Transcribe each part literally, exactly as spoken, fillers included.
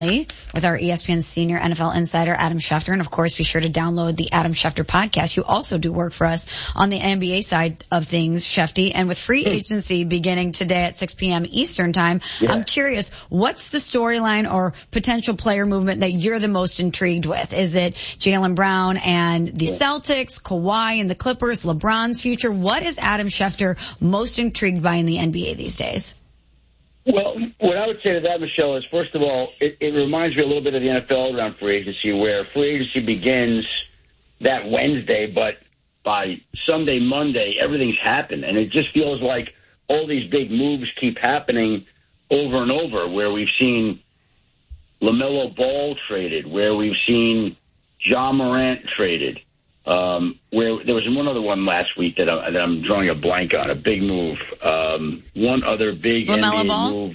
with our E S P N senior N F L insider, Adam Schefter. And of course, be sure to download the Adam Schefter podcast. You also do work for us on the N B A side of things, Shefty. And with free agency beginning today at six p.m. Eastern time, yeah. I'm curious, what's the storyline or potential player movement that you're the most intrigued with? Is it Jaylen Brown and the yeah. Celtics, Kawhi and the Clippers, LeBron's future? What is Adam Schefter most intrigued by in the N B A these days? Well, what I would say to that, Michelle, is first of all, it, it reminds me a little bit of the N F L around free agency, where free agency begins that Wednesday, but by Sunday, Monday, everything's happened. And it just feels like all these big moves keep happening over and over, where we've seen LaMelo Ball traded, where we've seen Ja Morant traded, um, where there was one other one last week that, I, that I'm drawing a blank on, a big move. Um, one other big LaMelo N B A Ball? move.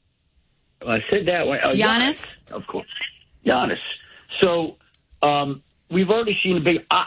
I said that way. Oh, Giannis? Giannis? Of course. Giannis. So um, we've already seen a big I,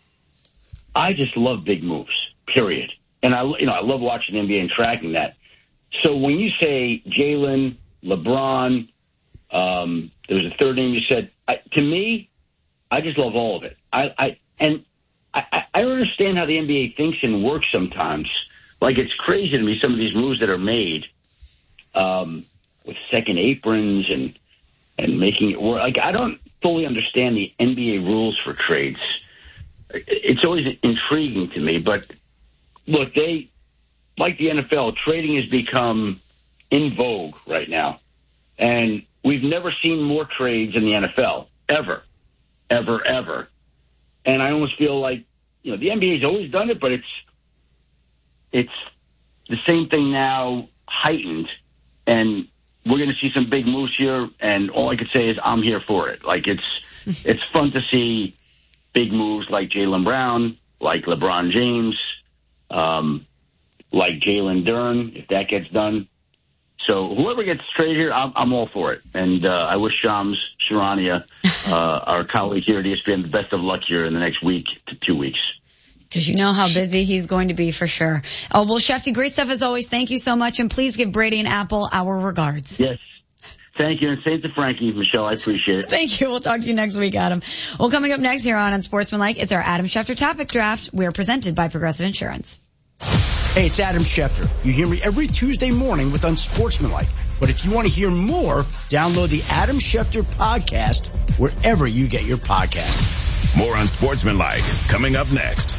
I just love big moves, period. And I, you know, I love watching the N B A and tracking that. So when you say Jaylen, LeBron, um, there was a third name you said, I, to me, I just love all of it. I, I and I, I don't understand how the N B A thinks and works sometimes. Like, it's crazy to me, some of these moves that are made um, with second aprons and and making it work. Like, I don't fully understand the N B A rules for trades. It's always intriguing to me. But, look, they, like the N F L, trading has become in vogue right now. And we've never seen more trades in the N F L, ever, ever, ever. And I almost feel like, you know, the N B A's always done it, but it's it's the same thing now, heightened. And we're going to see some big moves here, and all I could say is I'm here for it. Like, it's it's fun to see big moves like Jaylen Brown, like LeBron James, um, like Jalen Duren, if that gets done. So whoever gets traded here, I'm, I'm all for it. And uh, I wish Shams Charania, uh, our colleague here at E S P N, the best of luck here in the next week to two weeks. Because you know how busy he's going to be for sure. Oh, well, Shefty, great stuff as always. Thank you so much. And please give Brady and Apple our regards. Yes. Thank you. And same to Frankie, Michelle. I appreciate it. Thank you. We'll talk to you next week, Adam. Well, coming up next here on Unsportsmanlike, it's our Adam Schefter Topic Draft. We're presented by Progressive Insurance. Hey, it's Adam Schefter. You hear me every Tuesday morning with Unsportsmanlike. But if you want to hear more, download the Adam Schefter podcast wherever you get your podcast. More Unsportsmanlike coming up next.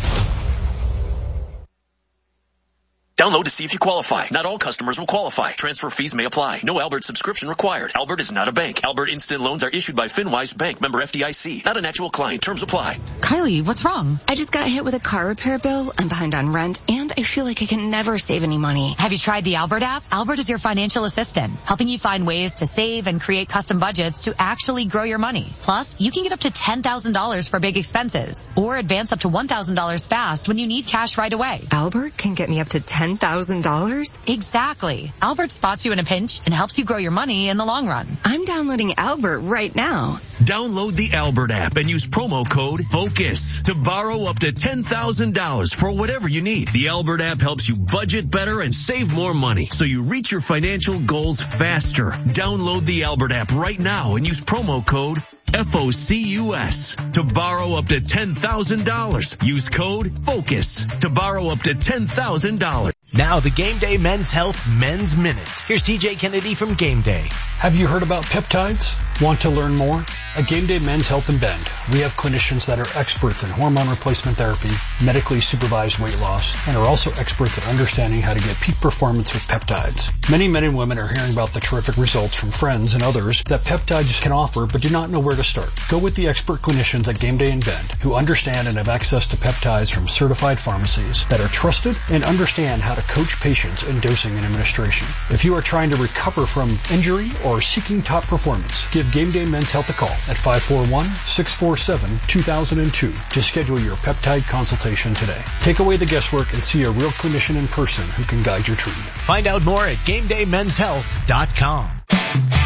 Download to see if you qualify. Not all customers will qualify. Transfer fees may apply. No Albert subscription required. Albert is not a bank. Albert Instant Loans are issued by FinWise Bank, member F D I C. Not an actual client. Terms apply. Kylie, what's wrong? I just got hit with a car repair bill. I'm behind on rent, and I feel like I can never save any money. Have you tried the Albert app? Albert is your financial assistant, helping you find ways to save and create custom budgets to actually grow your money. Plus, you can get up to ten thousand dollars for big expenses, or advance up to one thousand dollars fast when you need cash right away. Albert can get me up to ten thousand dollars? Exactly. Albert spots you in a pinch and helps you grow your money in the long run. I'm downloading Albert right now. Download the Albert app and use promo code FOCUS to borrow up to ten thousand dollars for whatever you need. The Albert app helps you budget better and save more money so you reach your financial goals faster. Download the Albert app right now and use promo code F O C U S to borrow up to ten thousand dollars. Use code FOCUS to borrow up to ten thousand dollars. Now the Game Day Men's Health Men's Minute. Here's T J Kennedy from Game Day. Have you heard about peptides? Want to learn more? At Game Day Men's Health in Bend, we have clinicians that are experts in hormone replacement therapy, medically supervised weight loss, and are also experts at understanding how to get peak performance with peptides. Many men and women are hearing about the terrific results from friends and others that peptides can offer, but do not know where to start. Go with the expert clinicians at Game Day in Bend, who understand and have access to peptides from certified pharmacies that are trusted and understand how to coach patients in dosing and administration. If you are trying to recover from injury or seeking top performance, give Game Day Men's Health a call at five four one, six four seven, two thousand two to schedule your peptide consultation today. Take away the guesswork and see a real clinician in person who can guide your treatment. Find out more at game day men's health dot com.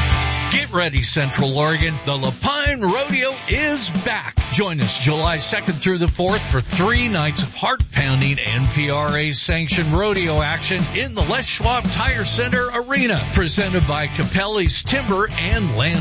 Get ready, Central Oregon. The Lapine Rodeo is back. Join us July second through the fourth for three nights of heart-pounding N P R A-sanctioned rodeo action in the Les Schwab Tire Center Arena. Presented by Capelli's Timber and Land